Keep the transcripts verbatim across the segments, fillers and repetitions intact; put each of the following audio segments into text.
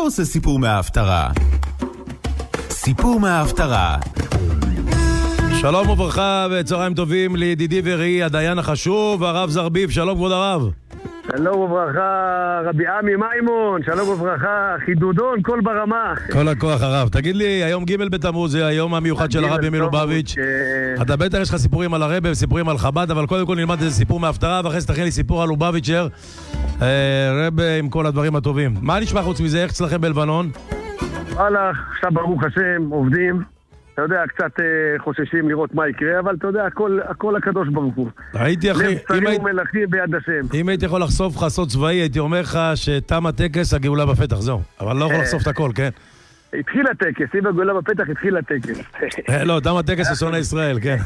עושה סיפור מההפטרה. סיפור מההפטרה. שלום וברכה וצהריים טובים לידידי וראי הדיין החשוב, הרב זרביב. שלום כבוד הרב. שלום וברכה, רבי עמי מימון. שלום וברכה, חידודון, כל ברמה. כל הכוח הרב. תגיד לי, היום ג' בתמוז זה היום המיוחד של הרבי מלובביץ'. אתה בטח יש לך סיפורים על הרבי וסיפורים על חב"ד, אבל קודם כל נלמד איזה סיפור מההפטרה, ואחרי זה תכין לי סיפור על לובביצ'ר, רבי עם כל הדברים הטובים. מה נשמע חוץ מזה? איך אצלכם בלבנון? וואלה, עכשיו ברוך השם, עובדים. אתה יודע, קצת אה, חוששים לראות מה יקרה, אבל אתה יודע, הכל, הכל הקדוש ברוך הוא. הייתי אחי, אם היית... ומלאכים ביד השם. אם הייתי יכול לחשוף לך סוד צבאי, הייתי אומר לך שתם הטקס, הגאולה בפתח, זהו. אבל לא יכול לחשוף את הכל, כן? התחיל הטקס, אם הגאולה בפתח, התחיל הטקס. לא, תם הטקס לשונא ישראל, כן.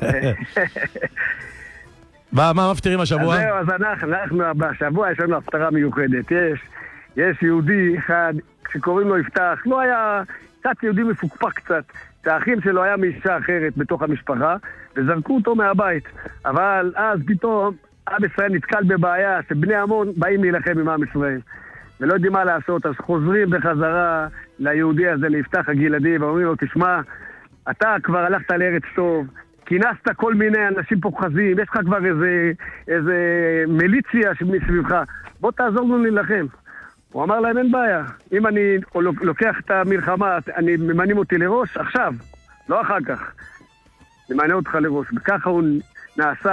מה מפתירים השבוע? אז זהו, אז אנחנו, אנחנו, בשבוע יש לנו הפטרה מיוחדת. יש, יש יהודי אחד, שקוראים לו יפתח, לא היה, קצת יהודי מפוקפק קצת. שהאחים שלו היה מאישה אחרת בתוך המשפחה, וזרקו אותו מהבית. אבל אז פתאום עם ישראל נתקל בבעיה שבני המון באים להילחם עם עם ישראל. ולא יודעים מה לעשות, אז חוזרים בחזרה ליהודי הזה, ליפתח הגלעדי, ואומרים לו, תשמע, אתה כבר הלכת לארץ טוב, כינסת כל מיני אנשים פוחזים, יש לך כבר איזה, איזה מיליציה מסביבך, בוא תעזור לנו להילחם. הוא אמר להם, אין בעיה. אם אני לוקח את המלחמה, אני ממנים אותי לראש, עכשיו, לא אחר כך. ממנה אותך לראש. וככה הוא נעשה,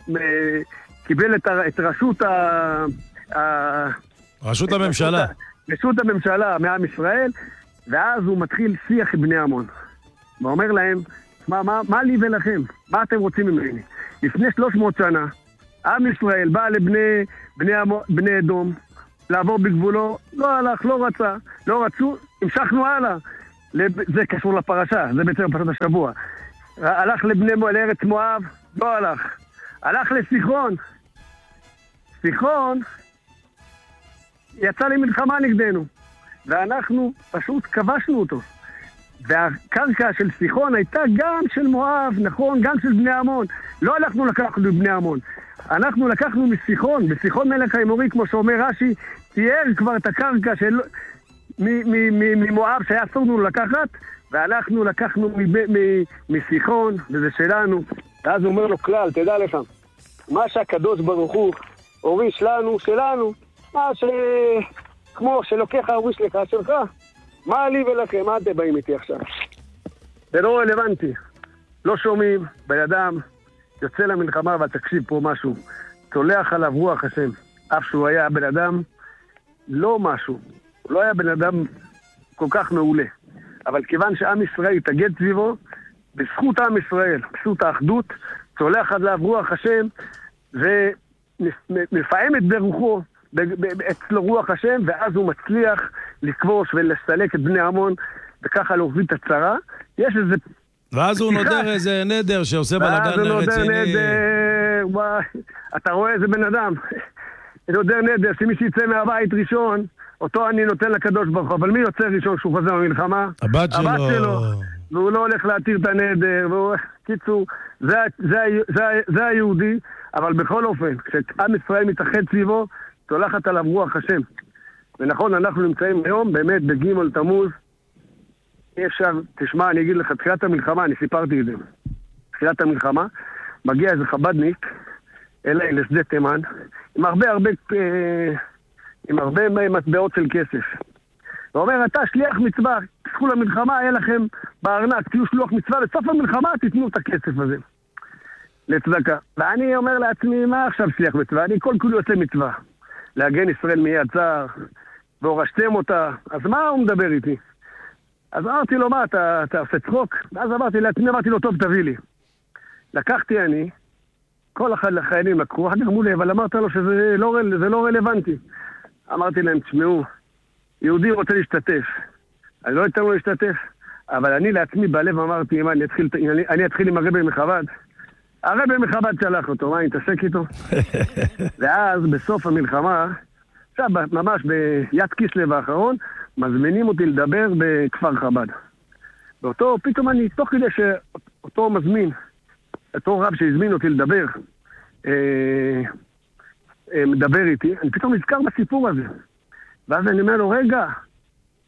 קיבל את, את רשות ה... רשות הממשלה. רשות הממשלה מעם ישראל, ואז הוא מתחיל שיח עם בני המון. ואומר להם, מה, מה, מה לי ולכם? מה אתם רוצים ממני? לפני שלוש מאות שנה, עם ישראל בא לבני בני, בני אדום, לעבור בגבולו, לא הלך, לא רצה, לא רצו, המשכנו הלאה. זה קשור לפרשה, זה בעצם פרשת השבוע. הלך לבני לארץ מואב, לא הלך. הלך לסיחון. סיחון יצא למלחמה נגדנו, ואנחנו פשוט כבשנו אותו. והקרקע של סיחון הייתה גם של מואב, נכון, גם של בני עמון. לא הלכנו לקחנו לבני עמון. אנחנו לקחנו מסיחון, בסיחון מלך האמורי, כמו שאומר רש"י, תיאר כבר את הקרקע של ממואב שהיה אסור לנו לקחת, ואנחנו לקחנו מסיחון, וזה שלנו. ואז הוא אומר לו כלל, תדע לך, מה שהקדוש ברוך הוא הוריש לנו, שלנו, מה ש... כמו שלוקח הוריש לך, שלך, מה לי ולכם, מה אתם באים איתי עכשיו? זה לא רלוונטי. לא שומעים, בידם, יוצא למלחמה, אבל תקשיב פה משהו. צולח עליו רוח השם. אף שהוא היה בן אדם, לא משהו. הוא לא היה בן אדם כל כך מעולה. אבל כיוון שעם ישראל יתאגד סביבו, בזכות עם ישראל, בזכות האחדות, צולח עליו רוח השם, ומפעמת ברוחו, אצלו רוח השם, ואז הוא מצליח לכבוש ולסלק את בני עמון, וככה להוביל את הצרה. יש איזה... ואז הוא נודר איזה נדר שעושה בלגן רציני. ואז הוא נודר נדר, וואי, אתה רואה איזה בן אדם. נודר נדר, שמי שיצא מהבית ראשון, אותו אני נותן לקדוש ברוך הוא, אבל מי יוצא ראשון שהוא חוזר במלחמה? הבת שלו. הבת שלו. והוא לא הולך להתיר את הנדר, והוא... קיצור, זה, זה, זה, זה היהודי, אבל בכל אופן, כשעם ישראל מתאחד סביבו, תולחת עליו רוח השם. ונכון, אנחנו נמצאים היום באמת בג' תמוז, אי אפשר, תשמע, אני אגיד לך, תחילת המלחמה, אני סיפרתי את זה. תחילת המלחמה, מגיע איזה חבדניק, אליי לשדה תימן, עם הרבה הרבה, עם הרבה מטבעות של כסף. ואומר, אתה שליח מצווה, תזכו למלחמה, היה לכם בארנק, תהיו שלוח מצווה, בסוף המלחמה תתנו את הכסף הזה. לצדקה. ואני אומר לעצמי, מה עכשיו שליח מצווה? אני כל כולי עושה מצווה. להגן ישראל מיד צער, והורשתם אותה. אז מה הוא מדבר איתי? אז אמרתי לו, מה, אתה, אתה עושה צחוק? ואז אמרתי לעצמי, אמרתי לו, טוב, תביא לי. לקחתי אני, כל אחד לחיילים לקחו, אחר כך אמרו לי, אבל אמרת לו שזה לא, זה לא רלוונטי. אמרתי להם, תשמעו, יהודי רוצה להשתתף. אני לא אתן לו להשתתף, אבל אני לעצמי בלב אמרתי, אם אני אתחיל, אני, אני אתחיל עם הרבי מחב"ד, הרבי מחב"ד שלח אותו, מה, אני אתעסק איתו? ואז בסוף המלחמה, עכשיו ממש ביד כיסלב האחרון, מזמינים אותי לדבר בכפר חב"ד. ואותו, פתאום אני, תוך כדי שאותו מזמין, אותו רב שהזמין אותי לדבר, אה, אה, מדבר איתי, אני פתאום נזכר בסיפור הזה. ואז אני אומר לו, רגע,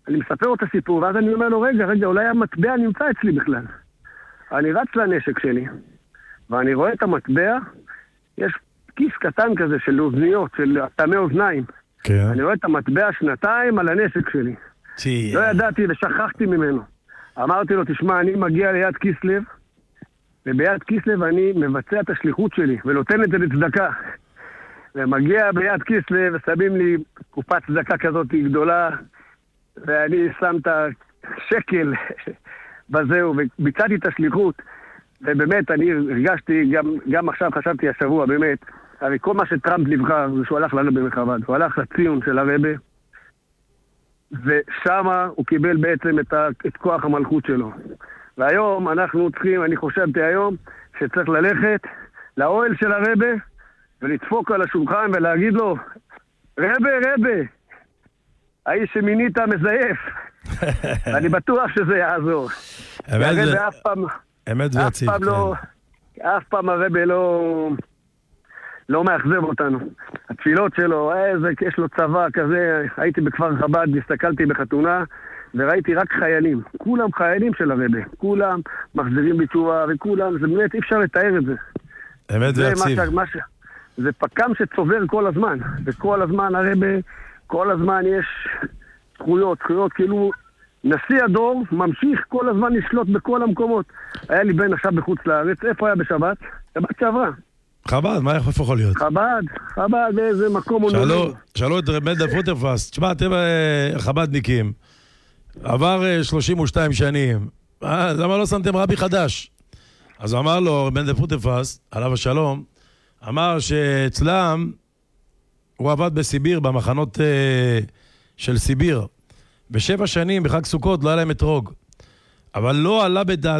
אני מספר לו את הסיפור, ואז אני אומר לו, רגע, רגע, אולי המטבע נמצא אצלי בכלל. אני רץ לנשק שלי, ואני רואה את המטבע, יש כיס קטן כזה של אוזניות, של תמי אוזניים. כן. אני רואה את המטבע שנתיים על הנשק שלי. צי... לא ידעתי ושכחתי ממנו. אמרתי לו, תשמע, אני מגיע ליד כיסלב, וביד כיסלב אני מבצע את השליחות שלי, ונותן את זה לצדקה. ומגיע ביד כיסלב, ושמים לי קופת צדקה כזאת גדולה, ואני שם את השקל בזהו, וביצעתי את השליחות. ובאמת, אני הרגשתי, גם, גם עכשיו חשבתי השבוע, באמת, הרי כל מה שטראמפ נבחר, זה שהוא הלך לרבה מחב"ד, הוא הלך לציון של הרבה, ושמה הוא קיבל בעצם את, ה, את כוח המלכות שלו. והיום אנחנו צריכים, אני חושבתי היום, שצריך ללכת לאוהל של הרבה, ולדפוק על השולחן ולהגיד לו, רבה, רבה, האיש שמינית מזייף. אני בטוח שזה יעזור. הרבה אף פעם, אמת ויציב, אף פעם לא, אף פעם הרבה לא, לא מאכזב אותנו. התפילות שלו, איזה, יש לו צבא כזה, הייתי בכפר חב"ד, הסתכלתי בחתונה, וראיתי רק חיילים. כולם חיילים של הרבה. כולם מחזירים בתשובה, וכולם, זה באמת, אי אפשר לתאר את זה. אמת ויציב. זה פקם שצובר כל הזמן, וכל הזמן הרבה, כל הזמן יש זכויות, זכויות כאילו נשיא הדור ממשיך כל הזמן לשלוט בכל המקומות. היה לי בן עכשיו בחוץ לארץ, איפה היה בשבת? שבת שעברה. חב"ד, מה איך יכול להיות? חב"ד, חב"ד באיזה מקום הוא נולד. שאלו את רב מנדל פוטרפאסט, תשמע, אתם חב"דניקים, עבר שלושים ושתיים שנים, למה לא שמתם רבי חדש? אז אמר לו רב מנדל פוטרפאסט, עליו השלום, אמר שאצלם הוא עבד בסיביר, במחנות אה, של סיביר. בשבע שנים בחג סוכות לא היה להם אתרוג. אבל לא עלה בדעת